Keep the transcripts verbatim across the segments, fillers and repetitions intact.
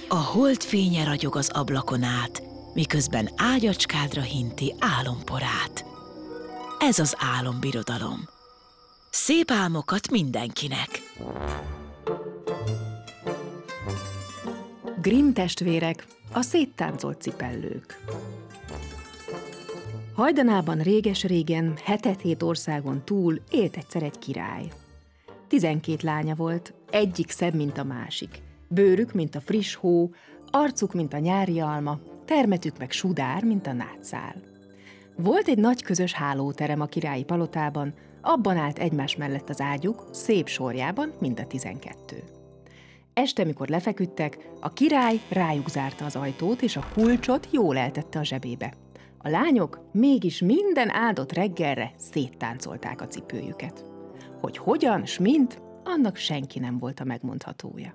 A holdfénye ragyog az ablakon át, miközben ágyacskádra hinti álomporát. Ez az álombirodalom. Szép álmokat mindenkinek! Grimm testvérek, a széttáncolt cipellők. Hajdanában réges-régen, hetet-hét országon túl élt egyszer egy király. Tizenkét lánya volt, egyik szebb, mint a másik. Bőrük, mint a friss hó, arcuk, mint a nyári alma, termetük meg sudár, mint a nátszál. Volt egy nagy közös hálóterem a királyi palotában, abban állt egymás mellett az ágyuk, szép sorjában, mind a tizenkettő. Este, mikor lefeküdtek, a király rájuk zárta az ajtót, és a kulcsot jól eltette a zsebébe. A lányok mégis minden áldott reggelre széttáncolták a cipőjüket. Hogy hogyan, s mint, annak senki nem volt a megmondhatója.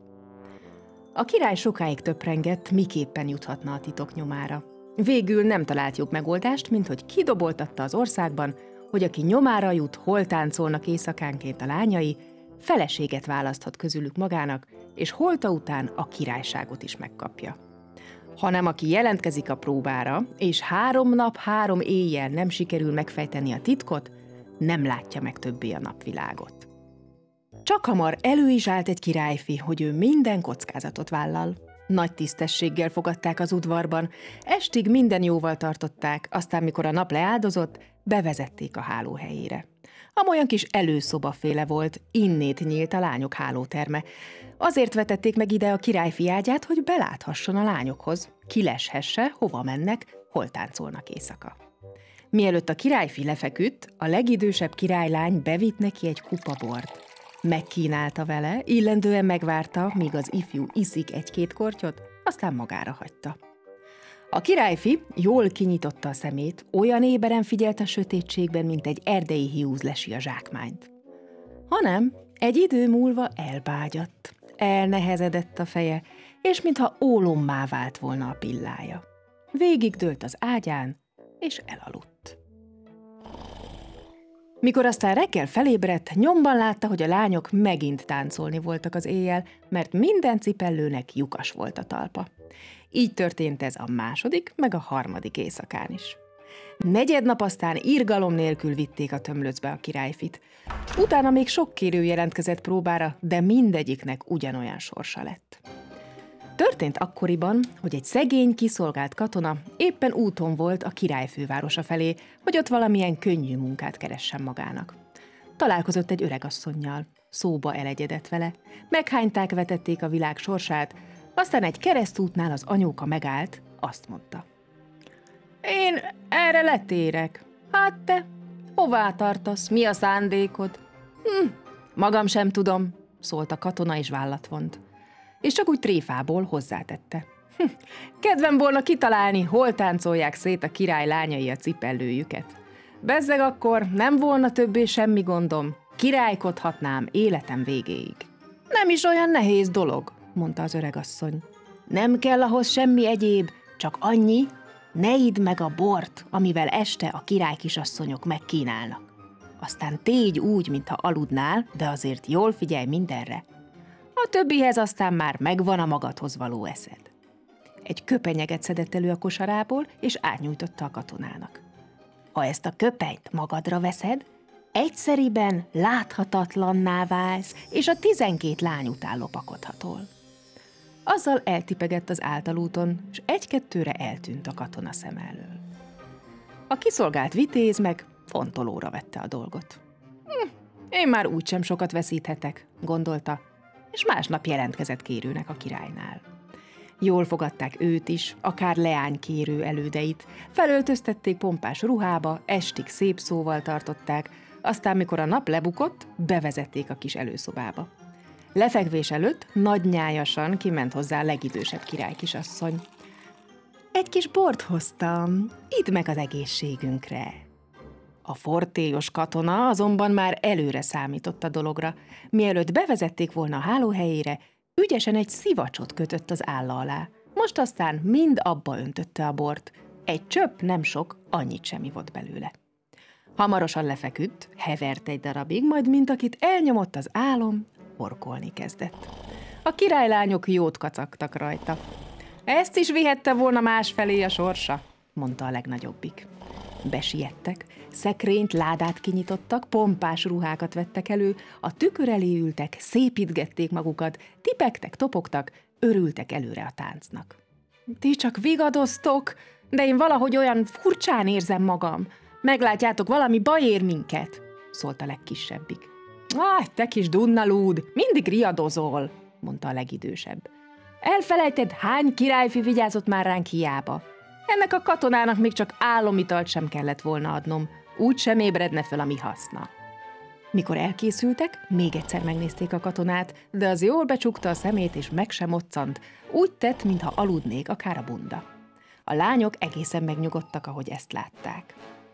A király sokáig töprengett, miképpen juthatna a titok nyomára. Végül nem talált jobb megoldást, mint hogy kidoboltatta az országban, hogy aki nyomára jut, hol táncolnak éjszakánként a lányai, feleséget választhat közülük magának, és holta után a királyságot is megkapja. Hanem aki jelentkezik a próbára, és három nap, három éjjel nem sikerül megfejteni a titkot, nem látja meg többé a napvilágot. Csak hamar elő is állt egy királyfi, hogy ő minden kockázatot vállal. Nagy tisztességgel fogadták az udvarban, estig minden jóval tartották, aztán mikor a nap leáldozott, bevezették a háló helyére. Amolyan kis előszobaféle volt, innét nyílt a lányok hálóterme. Azért vetették meg ide a királyfi ágyát, hogy beláthasson a lányokhoz, kileshesse, hova mennek, hol táncolnak éjszaka. Mielőtt a királyfi lefeküdt, a legidősebb királylány bevitt neki egy kupa bort. Megkínálta vele, illendően megvárta, míg az ifjú iszik egy-két kortyot, aztán magára hagyta. A királyfi jól kinyitotta a szemét, olyan éberen figyelt a sötétségben, mint egy erdei hiúz lesi a zsákmányt. Hanem egy idő múlva elbágyadt, elnehezedett a feje, és mintha ólommá vált volna a pillája. Végigdőlt az ágyán, és elaludt. Mikor aztán reggel felébredt, nyomban látta, hogy a lányok megint táncolni voltak az éjjel, mert minden cipellőnek lyukas volt a talpa. Így történt ez a második, meg a harmadik éjszakán is. Negyednap aztán irgalom nélkül vitték a tömlöcbe a királyfit. Utána még sok kérő jelentkezett próbára, de mindegyiknek ugyanolyan sorsa lett. Történt akkoriban, hogy egy szegény, kiszolgált katona éppen úton volt a király fővárosa felé, hogy ott valamilyen könnyű munkát keressen magának. Találkozott egy öregasszonnyal, szóba elegyedett vele, meghányták, vetették a világ sorsát, aztán egy keresztútnál az anyóka megállt, azt mondta: Én erre letérek. Hát te, hová tartasz, mi a szándékod? Hm, magam sem tudom, szólt a katona, és vállat vont. És csak úgy tréfából hozzátette: Hm, kedvem volna kitalálni, hol táncolják szét a király lányai a cipellőjüket. Bezzeg akkor nem volna többé semmi gondom, királykodhatnám életem végéig. Nem is olyan nehéz dolog, mondta az öregasszony. Nem kell ahhoz semmi egyéb, csak annyi, ne idd meg a bort, amivel este a királykisasszonyok megkínálnak. Aztán tégy úgy, mintha aludnál, de azért jól figyelj mindenre. A többihez aztán már megvan a magadhoz való eszed. Egy köpenyeget szedett elő a kosarából, és átnyújtotta a katonának. Ha ezt a köpenyt magadra veszed, egyszeriben láthatatlanná válsz, és a tizenkét lány után lopakodhatol. Azzal eltipegett az általúton, és egy-kettőre eltűnt a katona szem elől. A kiszolgált vitéz meg fontolóra vette a dolgot. Hm, én már úgysem sokat veszíthetek, gondolta, és másnap jelentkezett kérőnek a királynál. Jól fogadták őt is, akár leánykérő elődeit, felöltöztették pompás ruhába, estig szép szóval tartották, aztán mikor a nap lebukott, bevezették a kis előszobába. Lefekvés előtt nagynyájasan kiment hozzá a legidősebb királykisasszony. Egy kis bort hoztam, idd meg az egészségünkre. A fortélyos katona azonban már előre számított a dologra. Mielőtt bevezették volna a hálóhelyére, ügyesen egy szivacsot kötött az álla alá. Most aztán mind abba öntötte a bort. Egy csöpp, nem sok, annyit sem ivott belőle. Hamarosan lefeküdt, hevert egy darabig, majd mint akit elnyomott az álom, horkolni kezdett. A királylányok jót kacagtak rajta. Ezt is vihette volna másfelé a sorsa, mondta a legnagyobbik. Besiettek, szekrényt, ládát kinyitottak, pompás ruhákat vettek elő, a tükör elé ültek, szépítgették magukat, tipegtek, topogtak, örültek előre a táncnak. Ti csak vigadoztok, de én valahogy olyan furcsán érzem magam. Meglátjátok, valami baj ér minket, szólt a legkisebbik. Áj, te kis dunnalúd, mindig riadozol, mondta a legidősebb. Elfelejted, hány királyfi vigyázott már ránk hiába. Ennek a katonának még csak álomitalt sem kellett volna adnom, úgy sem ébredne föl a mi haszna. Mikor elkészültek, még egyszer megnézték a katonát, de az jól becsukta a szemét és meg sem moccant, úgy tett, mintha aludnék akár a bunda. A lányok egészen megnyugodtak, ahogy ezt látták.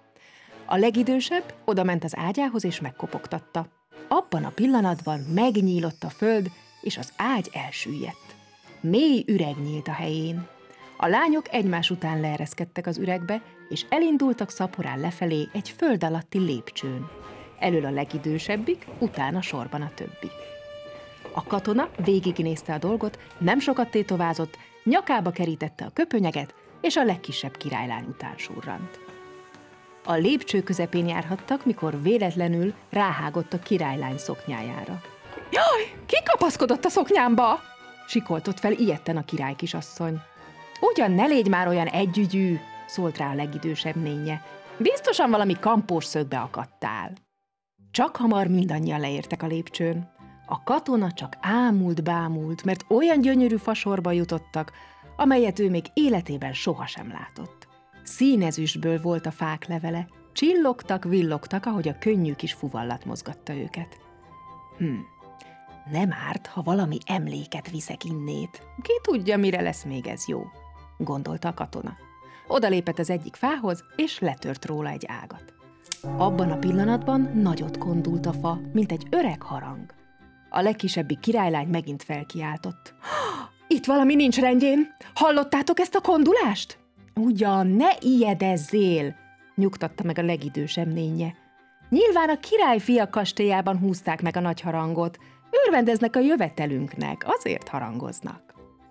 A legidősebb odament az ágyához és megkopogtatta. Abban a pillanatban megnyílott a föld, és az ágy elsüllyedt. Mély üreg nyílt a helyén. A lányok egymás után leereszkedtek az üregbe, és elindultak szaporán lefelé egy föld alatti lépcsőn. Elől a legidősebbik, utána sorban a többi. A katona végignézte a dolgot, nem sokat tétovázott, nyakába kerítette a köpönyeget, és a legkisebb királylány után surrant. A lépcső közepén járhattak, mikor véletlenül ráhágott a királylány szoknyájára. Jaj, ki kapaszkodott a szoknyámba? Sikoltott fel ijedten a királykisasszony. Ugyan ne légy már olyan együgyű, szólt rá a legidősebb nénye. Biztosan valami kampós szögbe akadtál. Csak hamar mindannyian leértek a lépcsőn. A katona csak ámult-bámult, mert olyan gyönyörű fasorba jutottak, amelyet ő még életében sohasem látott. Színezüstből volt a fák levele, csillogtak, villogtak, ahogy a könnyű kis fuvallat mozgatta őket. Hm, nem árt, ha valami emléket viszek innét. Ki tudja, mire lesz még ez jó, gondolta a katona. Oda lépett az egyik fához, és letört róla egy ágat. Abban a pillanatban nagyot kondult a fa, mint egy öreg harang. A legkisebbik királylány megint felkiáltott. Itt valami nincs rendjén! Hallottátok ezt a kondulást? Ugyan, ne ijedezzél! Nyugtatta meg a legidősebb nénye. Nyilván a királyfia kastélyában húzták meg a nagy harangot. Örvendeznek a jövetelünknek, azért harangoznak.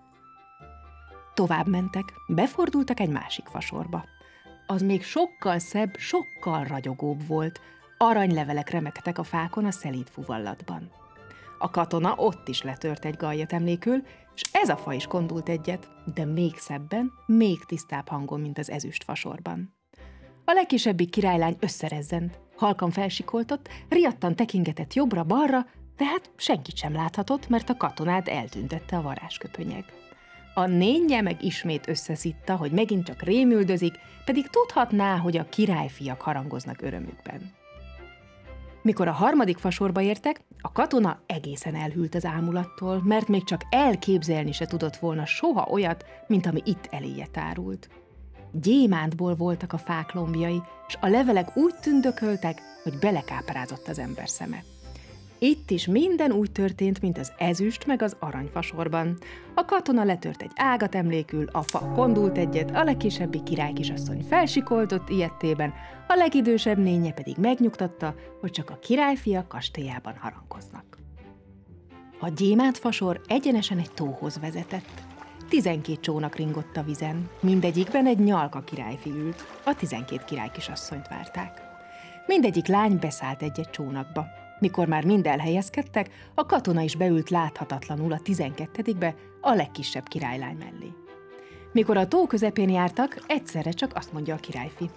Tovább mentek, befordultak egy másik fasorba. Az még sokkal szebb, sokkal ragyogóbb volt. Aranylevelek remektek a fákon a szelíd fuvallatban. A katona ott is letört egy gallyat emlékül, és ez a fa is kondult egyet, de még szebben, még tisztább hangon, mint az ezüst fasorban. A legkisebbik királylány összerezzent, halkan felsikoltott, riadtan tekingetett jobbra-balra, de hát senkit sem láthatott, mert a katonát eltüntette a varázsköpönyeg. A nénye meg ismét összeszitta, hogy megint csak rémüldözik, pedig tudhatná, hogy a királyfiak harangoznak örömükben. Mikor a harmadik fasorba értek, a katona egészen elhűlt az ámulattól, mert még csak elképzelni se tudott volna soha olyat, mint ami itt eléje tárult. Gyémántból voltak a fák lombjai, s a levelek úgy tündököltek, hogy belekáparázott az ember szeme. Itt is minden úgy történt, mint az ezüst meg az aranyfasorban. A katona letört egy ágat emlékül, a fa kondult egyet, a legkisebbik királykisasszony felsikoltott ijedtében, a legidősebb nénye pedig megnyugtatta, hogy csak a királyfiak kastélyában harangoznak. A gyémántfasor egyenesen egy tóhoz vezetett. Tizenkét csónak ringott a vizen, mindegyikben egy nyalka királyfi ült, a tizenkét királykisasszonyt várták. Mindegyik lány beszállt egy-egy csónakba. Mikor már mind elhelyezkedtek, a katona is beült láthatatlanul a tizenkettedikbe a legkisebb királylány mellé. Mikor a tó közepén jártak, egyszerre csak azt mondja a királyfi.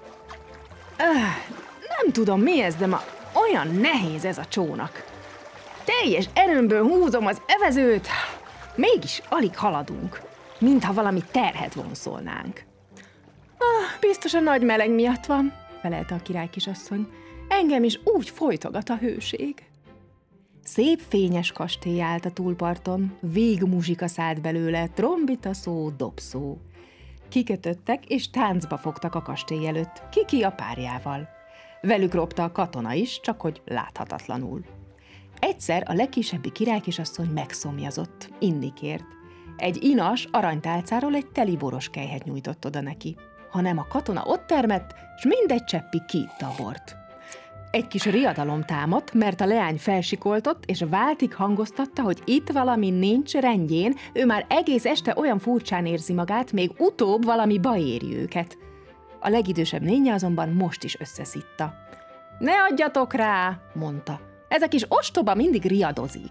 Öh, nem tudom mi ez, de ma olyan nehéz ez a csónak. Teljes erőmből húzom az evezőt, mégis alig haladunk, mintha valami terhet vonszolnánk. Ah, biztos a nagy meleg miatt van, felelte a királykisasszony. Engem is úgy folytogat a hőség. Szép fényes kastély állt a túlparton, végmuzsika szállt belőle, trombita szó, dobszó. Kikötöttek és táncba fogtak a kastély előtt, Kiki a párjával. Velük ropta a katona is, csak hogy láthatatlanul. Egyszer a legkisebbi királykisasszony megszomjazott, inni kért. Egy inas aranytálcáról egy teli boros kelyhet nyújtott oda neki, hanem a katona ott termett, s mindegy cseppi kiitta a bort. Egy kis riadalom támadt, mert a leány felsikoltott, és váltig hangoztatta, hogy itt valami nincs rendjén, ő már egész este olyan furcsán érzi magát, még utóbb valami baj éri őket. A legidősebb nénye azonban most is összeszitta. Ne adjatok rá, mondta, ez a kis ostoba mindig riadozik.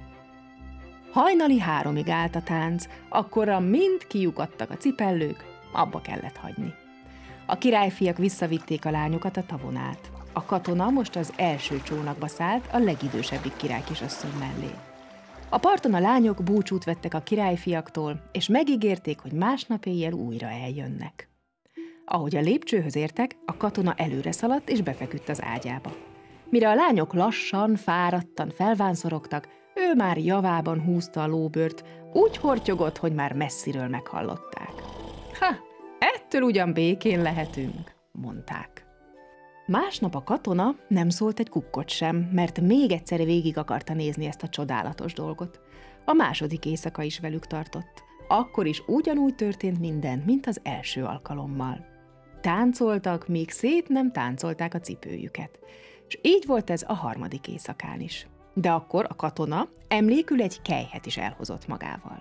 Hajnali háromig állt a tánc, akkorra mind kiukadtak a cipellők, abba kellett hagyni. A királyfiak visszavitték a lányokat a tavon át. A katona most az első csónakba szállt a legidősebbik királykisasszony mellé. A parton a lányok búcsút vettek a királyfiaktól, és megígérték, hogy másnap éjjel újra eljönnek. Ahogy a lépcsőhöz értek, a katona előre szaladt és befeküdt az ágyába. Mire a lányok lassan, fáradtan felvánszorogtak, ő már javában húzta a lóbőrt, úgy hortyogott, hogy már messziről meghallották. Ha, ettől ugyan békén lehetünk, mondták. Másnap a katona nem szólt egy kukkot sem, mert még egyszer végig akarta nézni ezt a csodálatos dolgot. A második éjszaka is velük tartott. Akkor is ugyanúgy történt minden, mint az első alkalommal. Táncoltak, míg szét nem táncolták a cipőjüket. És így volt ez a harmadik éjszakán is. De akkor a katona emlékül egy kelyhet is elhozott magával.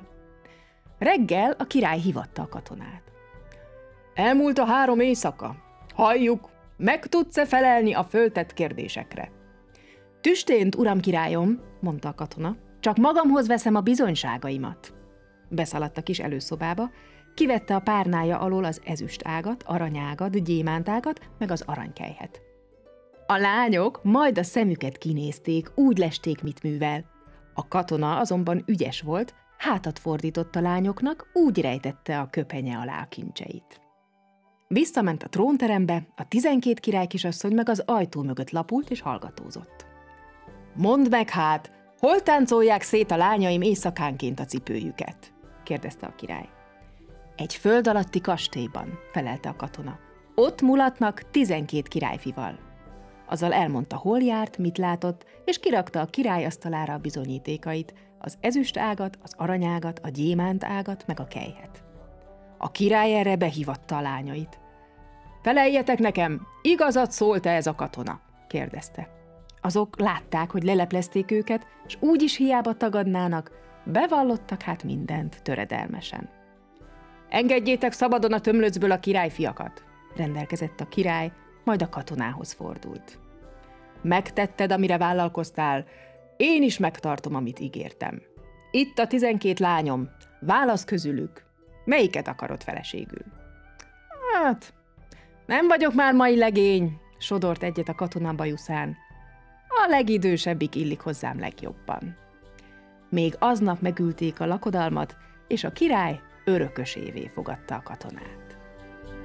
Reggel a király hívatta a katonát. Elmúlt a három éjszaka. Halljuk, meg tudsz-e felelni a föltett kérdésekre? Tüstént, uram királyom, mondta a katona, csak magamhoz veszem a bizonyságaimat. Beszaladt a kis előszobába, kivette a párnája alól az ezüst ágat, aranyágat, gyémántágat, meg az aranykelyhet. A lányok majd a szemüket kinézték, úgy lesték, mit művel. A katona azonban ügyes volt, hátat fordított a lányoknak, úgy rejtette a köpenye alá a kincseit. Visszament a trónterembe, a tizenkét királykisasszony meg az ajtó mögött lapult és hallgatózott. Mondd meg hát, hol táncolják szét a lányaim éjszakánként a cipőjüket? Kérdezte a király. Egy föld alatti kastélyban, felelte a katona. Ott mulatnak tizenkét királyfival. Azzal elmondta, hol járt, mit látott, és kirakta a király asztalára a bizonyítékait, az ezüst ágat, az aranyágat, a gyémánt ágat, meg a kelyhet. A király erre behívatta a lányait. Feleljetek nekem, igazat szólt-e ez a katona? Kérdezte. Azok látták, hogy leleplezték őket, és úgy is hiába tagadnának, bevallottak hát mindent töredelmesen. Engedjétek szabadon a tömlöcből a királyfiakat, rendelkezett a király, majd a katonához fordult. Megtetted, amire vállalkoztál, én is megtartom, amit ígértem. Itt a tizenkét lányom, válasz közülük, melyiket akarod feleségül? Hát, nem vagyok már mai legény, sodort egyet a katona bajuszán. A legidősebbik illik hozzám legjobban. Még aznap megülték a lakodalmat, és a király örökösévé fogadta a katonát.